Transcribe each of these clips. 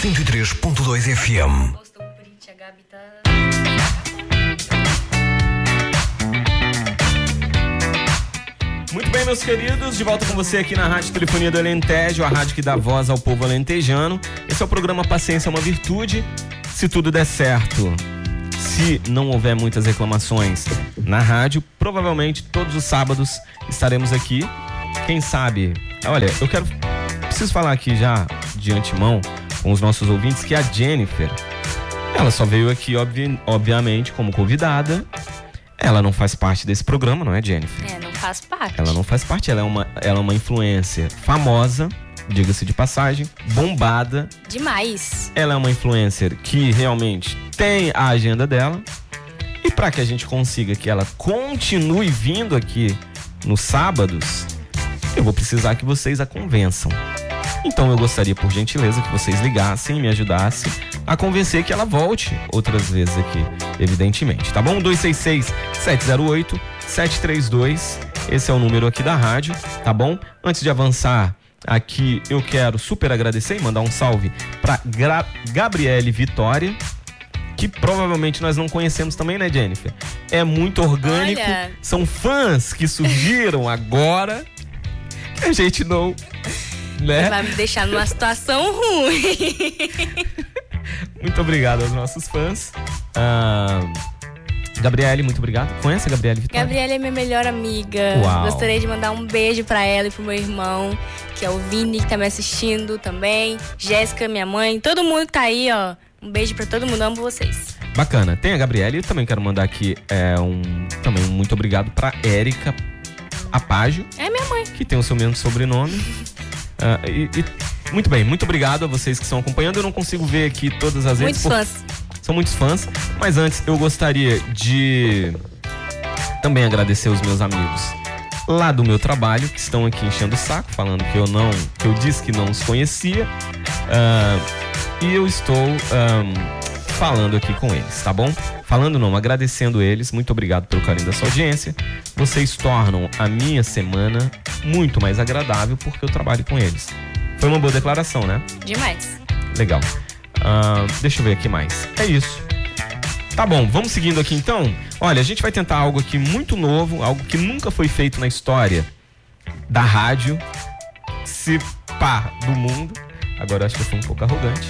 103.2 FM. Muito bem, meus queridos, de volta com você aqui na Rádio Telefonia do Alentejo, a rádio que dá voz ao povo alentejano. Esse é o programa Paciência é uma Virtude. Se tudo der certo, se não houver muitas reclamações na rádio, provavelmente todos os sábados estaremos aqui. Quem sabe, olha, preciso falar aqui já de antemão com os nossos ouvintes que a Jennifer, ela só veio aqui obviamente como convidada. Ela não faz parte desse programa, não é, Jennifer? Não faz parte. Ela não faz parte, ela é uma influencer famosa, diga-se de passagem, bombada. Demais. Ela é uma influencer que realmente tem a agenda dela. E para que a gente consiga que ela continue vindo aqui nos sábados, eu vou precisar que vocês a convençam. Então eu gostaria, por gentileza, que vocês ligassem e me ajudassem a convencer que ela volte outras vezes aqui, evidentemente, tá bom? 266-708-732, esse é o número aqui da rádio, tá bom? Antes de avançar aqui, eu quero super agradecer e mandar um salve pra Gabriele Vitória, que provavelmente nós não conhecemos também, né, Jennifer? É muito orgânico. Olha, são fãs que surgiram agora, que a gente não... né? Você vai me deixar numa situação ruim. Muito obrigado aos nossos fãs. Gabriele, muito obrigado. Conhece a Gabriele Vitória? Gabriele é minha melhor amiga. Uau. Gostaria de mandar um beijo pra ela e pro meu irmão, que é o Vini, que tá me assistindo também. Jéssica, minha mãe, todo mundo que tá aí, ó. Um beijo pra todo mundo, amo vocês. Bacana. Tem a Gabriele, eu também quero mandar aqui também um muito obrigado pra Érica Apágio. É minha mãe. Que tem o seu mesmo sobrenome. Muito bem, muito obrigado a vocês que estão acompanhando. Eu não consigo ver aqui todas as vezes. Muitos fãs. São muitos fãs. Mas antes eu gostaria de também agradecer os meus amigos lá do meu trabalho, que estão aqui enchendo o saco, falando que eu disse que não os conhecia. E eu estou falando aqui com eles, tá bom? Falando não, agradecendo eles. Muito obrigado pelo carinho da sua audiência. Vocês tornam a minha semana muito mais agradável porque eu trabalho com eles. Foi uma boa declaração, né? Demais. Legal. Deixa eu ver aqui mais. É isso. Tá bom, vamos seguindo aqui então. Olha, a gente vai tentar algo aqui muito novo, algo que nunca foi feito na história da rádio, se pá, do mundo. Agora eu acho que eu fui um pouco arrogante.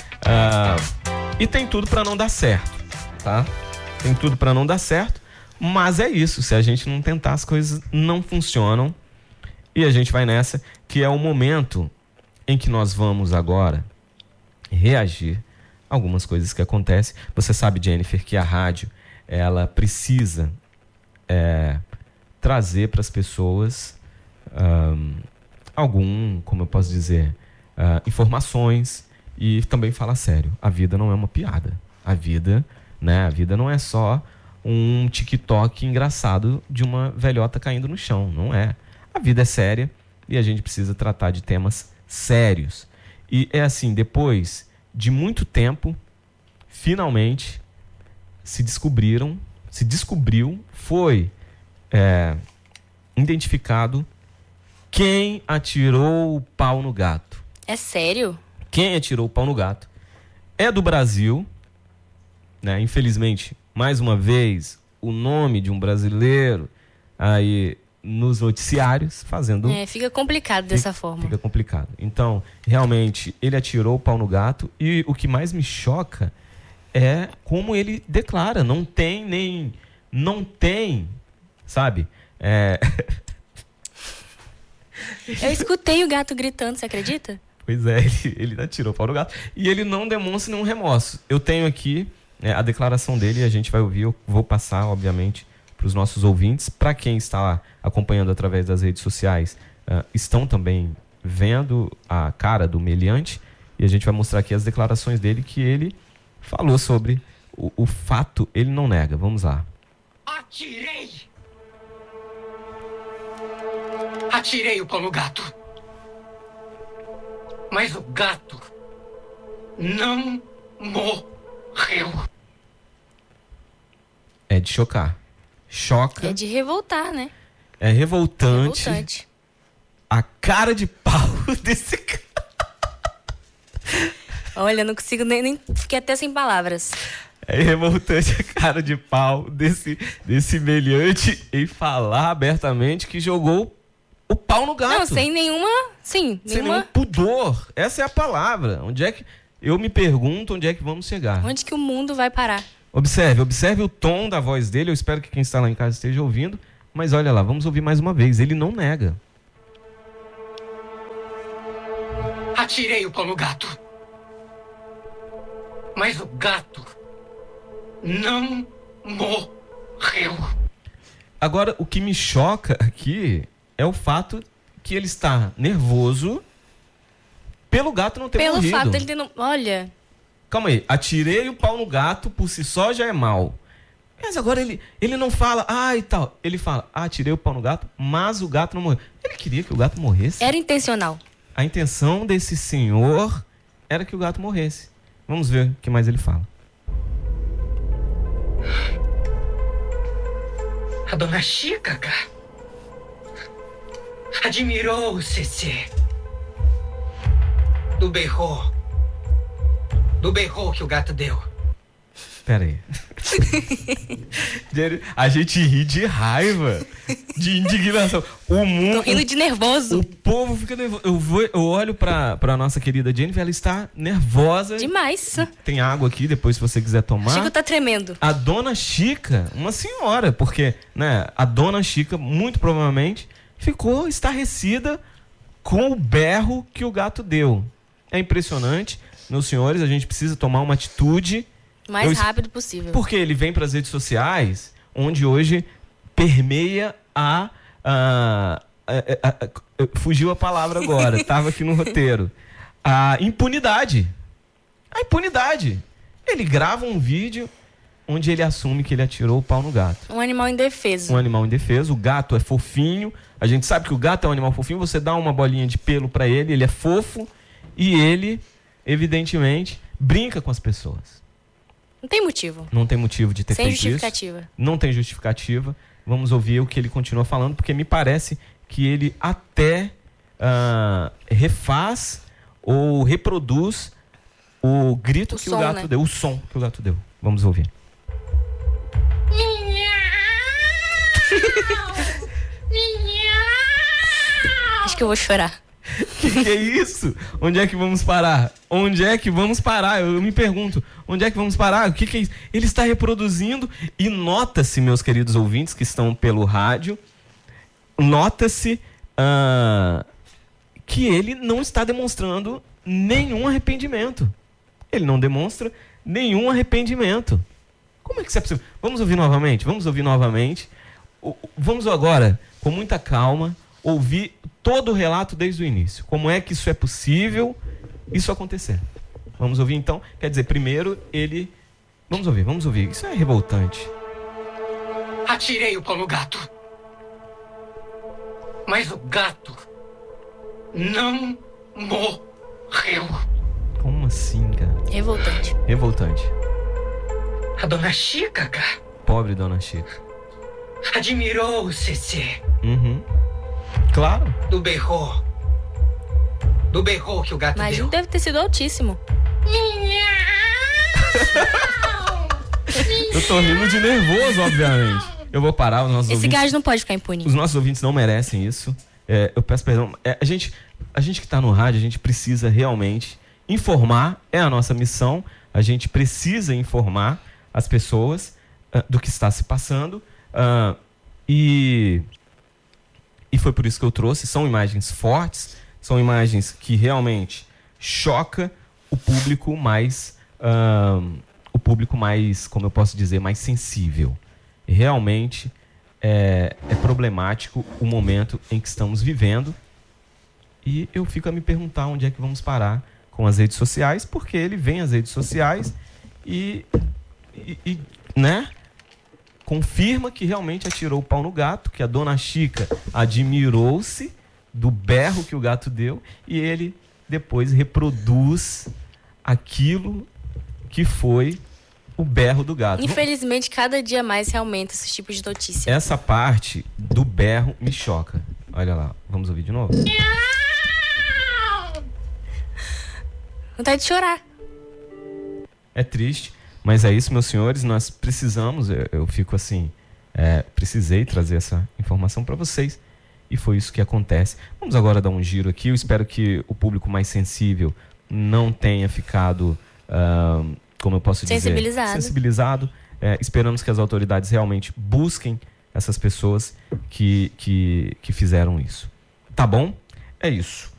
E tem tudo pra não dar certo, tá? Tem tudo pra não dar certo, mas é isso. Se a gente não tentar, as coisas não funcionam. E a gente vai nessa, que é o momento em que nós vamos agora reagir a algumas coisas que acontecem. Você sabe, Jennifer, que a rádio, ela precisa trazer para as pessoas como eu posso dizer, informações e também falar sério. A vida não é uma piada. A vida não é só um TikTok engraçado de uma velhota caindo no chão. Não é. A vida é séria e a gente precisa tratar de temas sérios. E é assim, depois de muito tempo, finalmente se descobriu, foi identificado quem atirou o pau no gato. É sério? Quem atirou o pau no gato é do Brasil, né? Infelizmente, mais uma vez, o nome de um brasileiro aí nos noticiários fazendo... fica complicado dessa forma. Fica complicado. Então, realmente, ele atirou o pau no gato e o que mais me choca é como ele declara. Não tem, sabe? Eu escutei o gato gritando, você acredita? Pois é, ele atirou o pau no gato e ele não demonstra nenhum remorso. Eu tenho aqui a declaração dele e a gente vai ouvir, eu vou passar, obviamente, para os nossos ouvintes. Para quem está lá acompanhando através das redes sociais, estão também vendo a cara do meliante e a gente vai mostrar aqui as declarações dele que ele falou sobre o fato, ele não nega. Vamos lá. Atirei o pau no gato. Mas o gato não morreu. É de chocar. Choca. É de revoltar, né? É revoltante. A cara de pau desse cara. Olha, não consigo nem fiquei até sem palavras. É revoltante a cara de pau desse meliante em falar abertamente que jogou o pau no gato. Não, sem nenhuma... Sim, Sem nenhuma... nenhum pudor. Essa é a palavra. Onde é que... Eu me pergunto onde é que vamos chegar. Onde que o mundo vai parar? Observe o tom da voz dele. Eu espero que quem está lá em casa esteja ouvindo. Mas olha lá, vamos ouvir mais uma vez. Ele não nega. Atirei o pau no gato. Mas o gato não morreu. Agora, o que me choca aqui é o fato que ele está nervoso pelo gato não ter morrido. Pelo fato dele ter... Olha... Calma aí, atirei o pau no gato, por si só já é mal. Mas agora ele não fala, e tal. Ele fala, atirei o pau no gato, mas o gato não morreu. Ele queria que o gato morresse. Era intencional. A intenção desse senhor era que o gato morresse. Vamos ver o que mais ele fala. A dona Chica, cara, admirou o CC. Do berro que o gato deu. Pera aí. A gente ri de raiva, de indignação. O mundo... Tô rindo de nervoso. O povo fica nervoso. Eu olho pra nossa querida Jennifer, ela está nervosa. Demais. Tem água aqui, depois se você quiser tomar. Chico tá tremendo. A dona Chica, uma senhora, porque, né, a dona Chica, muito provavelmente, ficou estarrecida com o berro que o gato deu. É impressionante. Meus senhores, a gente precisa tomar uma atitude... Mais rápido possível. Porque ele vem para as redes sociais, onde hoje permeia fugiu a palavra agora, estava aqui no roteiro. A impunidade. A impunidade. Ele grava um vídeo onde ele assume que ele atirou o pau no gato. Um animal indefeso. Um animal indefeso. O gato é fofinho. A gente sabe que o gato é um animal fofinho. Você dá uma bolinha de pelo para ele, ele é fofo. E ele, evidentemente, brinca com as pessoas. Não tem motivo. Não tem motivo de ter feito isso. Sem justificativa. Não tem justificativa. Vamos ouvir o que ele continua falando, porque me parece que ele até refaz ou reproduz o grito que o gato deu, o som que o gato deu. Vamos ouvir. Acho que eu vou chorar. Que é isso? Onde é que vamos parar? Onde é que vamos parar? Eu me pergunto, onde é que vamos parar? O que é isso? Ele está reproduzindo e nota-se, meus queridos ouvintes que estão pelo rádio, nota-se que ele não está demonstrando nenhum arrependimento. Ele não demonstra nenhum arrependimento. Como é que isso é possível? Vamos ouvir novamente? Vamos agora, com muita calma, ouvir todo o relato desde o início. Como é que isso é possível isso acontecer? Vamos ouvir então? Quer dizer, primeiro ele... Vamos ouvir. Isso é revoltante. Atirei o pau no gato. Mas o gato não morreu. Como assim, cara? Revoltante. A dona Chica, cara, Pobre dona Chica. admirou o CC. Uhum. Claro. Do berro que o gato Imagina, deu. deve ter sido altíssimo. Eu tô rindo de nervoso, obviamente. Eu vou parar, os nossos Esse ouvintes... gajo não pode ficar impune. Os nossos ouvintes não merecem isso. Eu peço perdão. A gente que está no rádio, a gente precisa realmente informar. É a nossa missão. A gente precisa informar as pessoas do que está se passando. E foi por isso que eu trouxe. São imagens fortes. São imagens que realmente choca o público mais... como eu posso dizer, mais sensível. Realmente é problemático o momento em que estamos vivendo. E eu fico a me perguntar onde é que vamos parar com as redes sociais, porque ele vem às redes sociais e né, confirma que realmente atirou o pau no gato, que a dona Chica admirou-se do berro que o gato deu, e ele depois reproduz aquilo que foi o berro do gato. Infelizmente, cada dia mais se aumenta esse tipo de notícia. Essa parte do berro me choca. Olha lá, vamos ouvir de novo? Vontade de chorar. É triste, mas é isso, meus senhores. Nós precisamos, eu fico assim, precisei trazer essa informação para vocês. E foi isso que acontece. Vamos agora dar um giro aqui. Eu espero que o público mais sensível não tenha ficado, como eu posso dizer, sensibilizado. Esperamos que as autoridades realmente busquem essas pessoas que fizeram isso. Tá bom? É isso.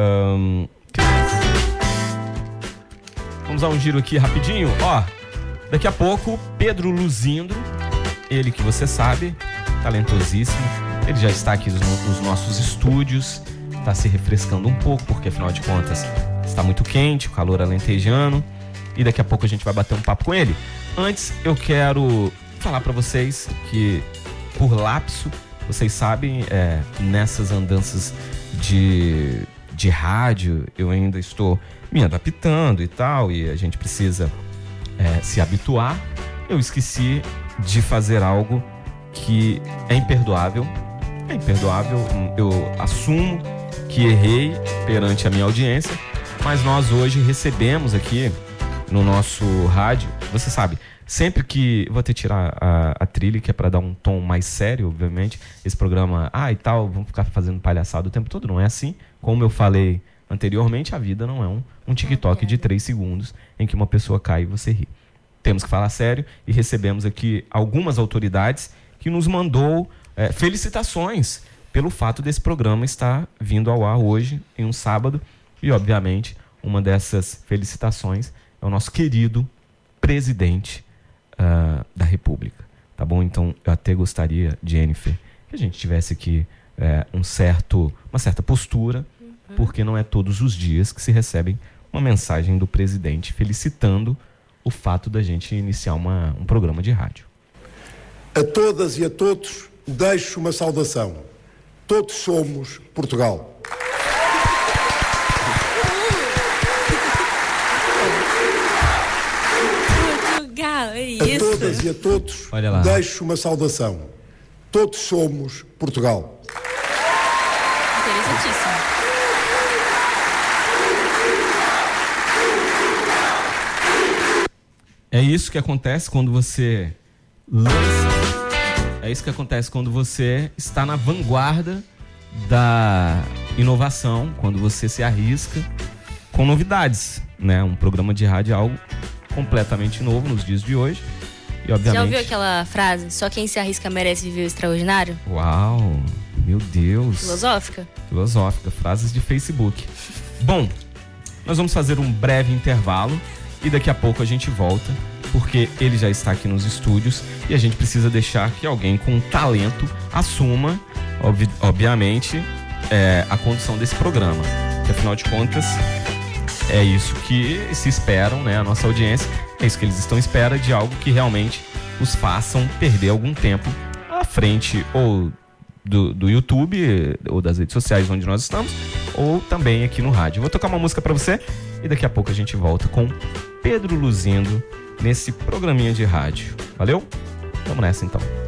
Vamos dar um giro aqui rapidinho. Daqui a pouco, Pedro Luzindo, ele que você sabe, talentosíssimo, ele já está aqui nos nossos estúdios, está se refrescando um pouco, porque afinal de contas está muito quente, o calor alentejano, e daqui a pouco a gente vai bater um papo com ele. Antes, eu quero falar para vocês que, por lapso, vocês sabem, nessas andanças de rádio, eu ainda estou me adaptando e tal, e a gente precisa se habituar. Eu esqueci de fazer algo que é imperdoável. Eu assumo que errei perante a minha audiência, mas nós hoje recebemos aqui no nosso rádio, você sabe, sempre que... Vou até tirar a trilha, que é para dar um tom mais sério, obviamente. Esse programa, e tal, vamos ficar fazendo palhaçada o tempo todo. Não é assim. Como eu falei anteriormente, a vida não é um TikTok de 3 segundos em que uma pessoa cai e você ri. Temos que falar sério, e recebemos aqui algumas autoridades que nos mandou felicitações pelo fato desse programa estar vindo ao ar hoje, em um sábado. E, obviamente, uma dessas felicitações é o nosso querido presidente da República. Tá bom? Então, eu até gostaria, Jennifer, que a gente tivesse aqui uma certa postura, porque não é todos os dias que se recebem uma mensagem do presidente felicitando o fato da gente iniciar um programa de rádio. A todas e a todos deixo uma saudação. Todos somos Portugal. Portugal, é isso. A todas e a todos deixo uma saudação. Todos somos Portugal. Interessantíssimo. É isso que acontece quando você lança. É isso que acontece quando você está na vanguarda da inovação, quando você se arrisca com novidades, né? Um programa de rádio é algo completamente novo nos dias de hoje. E, obviamente... Já ouviu aquela frase? Só quem se arrisca merece viver o extraordinário? Uau! Meu Deus! Filosófica, frases de Facebook. Bom, nós vamos fazer um breve intervalo e daqui a pouco a gente volta, porque ele já está aqui nos estúdios e a gente precisa deixar que alguém com talento assuma, obviamente, a condução desse programa. Porque, afinal de contas, é isso que se esperam, né? A nossa audiência, é isso que eles estão à espera de algo que realmente os façam perder algum tempo à frente ou do YouTube ou das redes sociais onde nós estamos, ou também aqui no rádio. Vou tocar uma música para você e daqui a pouco a gente volta com Pedro Luzindo nesse programinha de rádio. Valeu? Vamos nessa então.